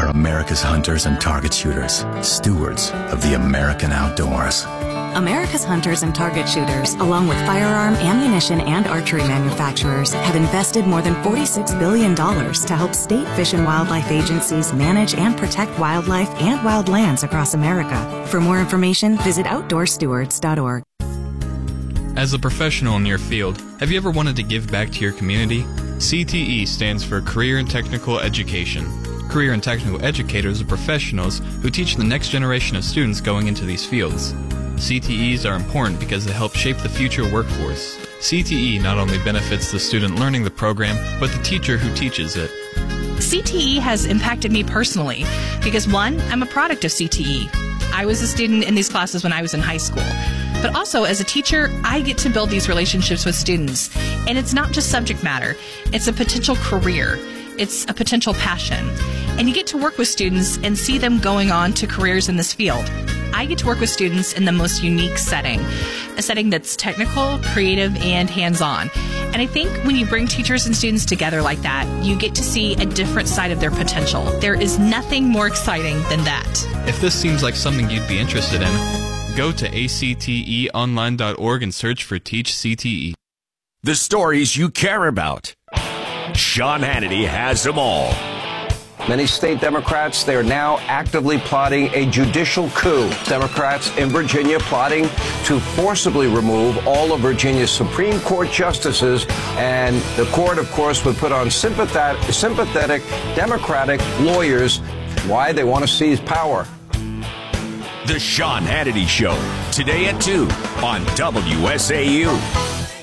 America's hunters and target shooters, stewards of the American outdoors. America's hunters and target shooters, along with firearm, ammunition, and archery manufacturers, have invested more than $46 billion to help state fish and wildlife agencies manage and protect wildlife and wildlands across America. For more information, visit OutdoorStewards.org. As a professional in your field, have you ever wanted to give back to your community? CTE stands for Career and Technical Education. Career and Technical Educators are professionals who teach the next generation of students going into these fields. CTEs are important because they help shape the future workforce. CTE not only benefits the student learning the program, but the teacher who teaches it. CTE has impacted me personally because, one, I'm a product of CTE. I was a student in these classes when I was in high school. But also, as a teacher, I get to build these relationships with students. And it's not just subject matter. It's a potential career. It's a potential passion. And you get to work with students and see them going on to careers in this field. I get to work with students in the most unique setting, a setting that's technical, creative, and hands-on. And I think when you bring teachers and students together like that, you get to see a different side of their potential. There is nothing more exciting than that. If this seems like something you'd be interested in, go to acteonline.org and search for Teach CTE. The stories you care about. Sean Hannity has them all. Many state Democrats, they are now actively plotting a judicial coup. Democrats in Virginia plotting to forcibly remove all of Virginia's Supreme Court justices. And the court, of course, would put on sympathetic Democratic lawyers. Why? They want to seize power. The Sean Hannity Show, today at 2 on WSAU.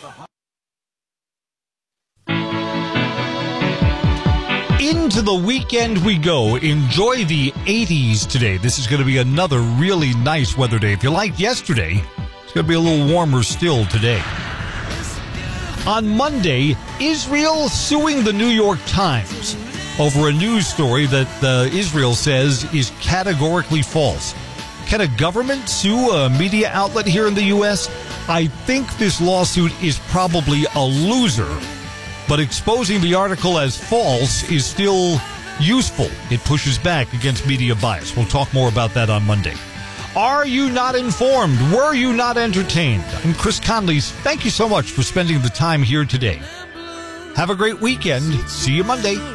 Into the weekend we go. Enjoy the 80s today. This is going to be another really nice weather day. If you liked yesterday, it's going to be a little warmer still today. On Monday, Israel suing the New York Times over a news story that Israel says is categorically false. Can a government sue a media outlet here in the U.S.? I think this lawsuit is probably a loser. But exposing the article as false is still useful. It pushes back against media bias. We'll talk more about that on Monday. Are you not informed? Were you not entertained? I'm Chris Conley. Thank you so much for spending the time here today. Have a great weekend. See you Monday.